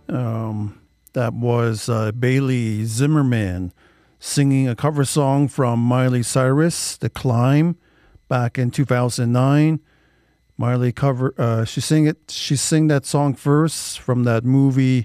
That was Bailey Zimmerman singing a cover song from Miley Cyrus, "The Climb," back in 2009. Miley she sang that song first from that movie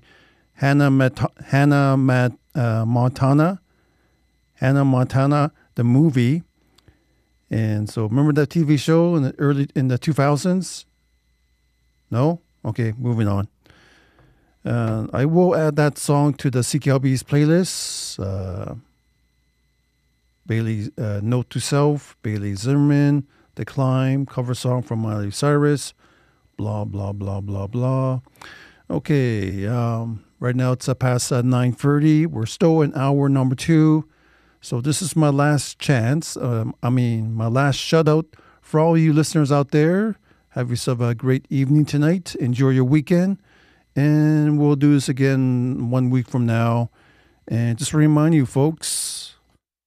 Montana, Hannah Montana, the movie. And so remember that TV show in the 2000s? No? Okay, moving on. I will add that song to the CKLB's playlist. Bailey, Note to Self, Bailey Zimmerman, "The Climb," cover song from Miley Cyrus, blah, blah, blah, blah, blah. Okay, right now it's past 9:30. We're still in hour number 2. So this is my last chance. My last shout out for all you listeners out there. Have yourself a great evening tonight. Enjoy your weekend. And we'll do this again 1 week from now. And just to remind you, folks,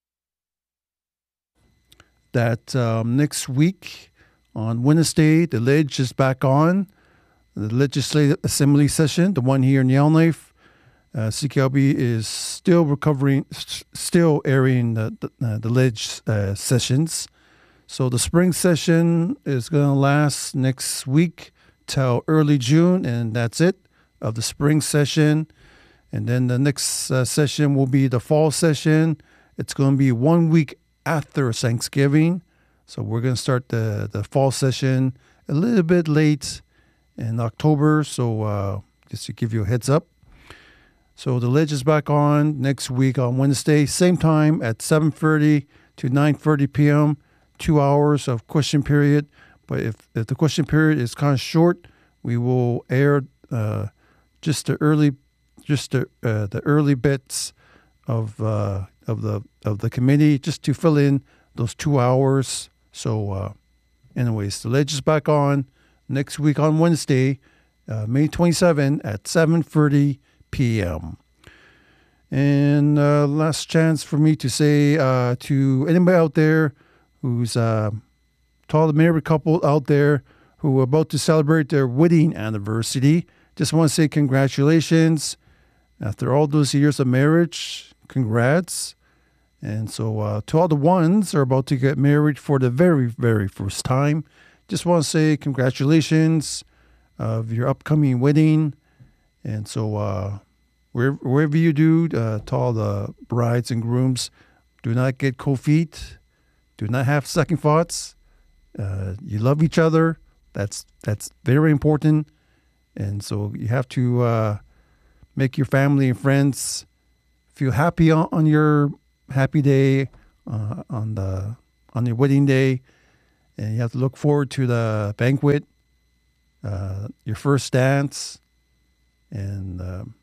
that next week on Wednesday, the Ledge is back on. The Legislative Assembly session, the one here in Yellowknife. CKLB is still airing the Ledge sessions. So the spring session is going to last next week till early June, and that's it of the spring session. And then the next session will be the fall session. It's going to be 1 week after Thanksgiving. So we're going to start the fall session a little bit late in October. So just to give you a heads up. So the Ledge is back on next week on Wednesday, same time at 7:30 to 9:30 p.m., 2 hours of question period. But if the question period is kind of short, we will air just the early bits of the committee just to fill in those 2 hours. So anyways, the Ledge is back on next week on Wednesday, May 27 at 7:30 p.m. And last chance for me to say to anybody out there who's to all the married couple out there who are about to celebrate their wedding anniversary, just want to say congratulations. After all those years of marriage, congrats. And so to all the ones who are about to get married for the very, very first time, just want to say congratulations of your upcoming wedding. And so wherever you do, to all the brides and grooms, do not get cold feet. Do not have second thoughts. You love each other. That's very important. And so you have to make your family and friends feel happy on your happy day, on your wedding day. And you have to look forward to the banquet, your first dance, and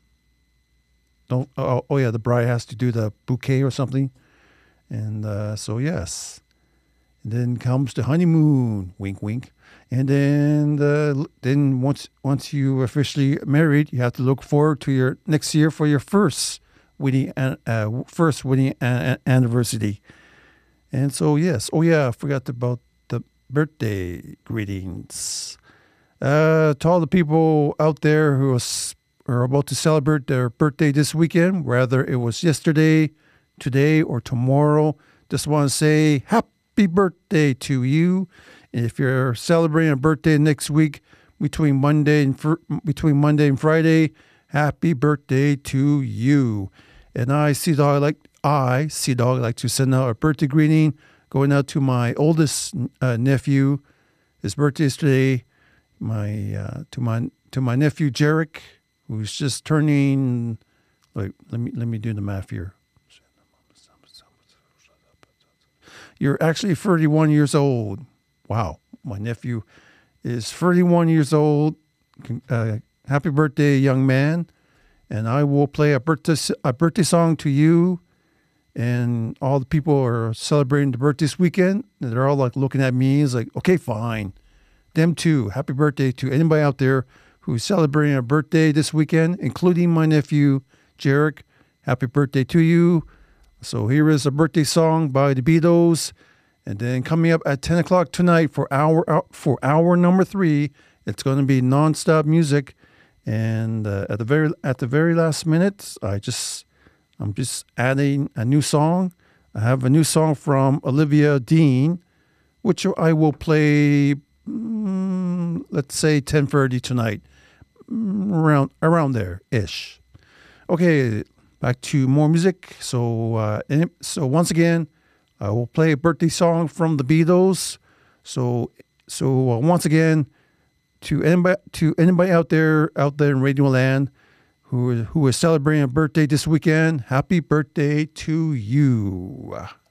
the bride has to do the bouquet or something. And so yes, and then comes the honeymoon, wink, wink. And then once you officially married, you have to look forward to your next year for your first wedding anniversary. And so yes, I forgot about the birthday greetings. To all the people out there who are about to celebrate their birthday this weekend, whether it was yesterday, today, or tomorrow, just want to say happy birthday to you. And if you're celebrating a birthday next week between Monday and Friday, happy birthday to you. And I, Sea Dog, like to send out a birthday greeting going out to my oldest nephew. His birthday is today. To my nephew Jarek, who's just turning. Let me do the math here. You're actually 31 years old. Wow, my nephew is 31 years old. Happy birthday, young man! And I will play a birthday song to you. And all the people are celebrating the birthday this weekend. And they're all like looking at me. It's like, okay, fine. Them too. Happy birthday to anybody out there who's celebrating a birthday this weekend, including my nephew, Jarek. Happy birthday to you. So here is a birthday song by the Beatles. And then coming up at 10 o'clock tonight for hour number 3, it's going to be nonstop music. And at the very last minute, I'm just adding a new song. I have a new song from Olivia Dean, which I will play. Let's say 10:30 tonight, around there ish. Okay, back to more music. So once again, I will play a birthday song from the Beatles. So once again, to anybody out there in Radio Land who is celebrating a birthday this weekend, happy birthday to you.